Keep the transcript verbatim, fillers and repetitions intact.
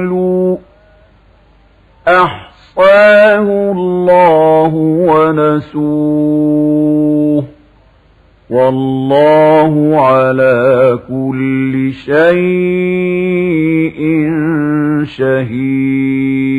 أحصاه الله ونسوه والله على كل شيء شهيد.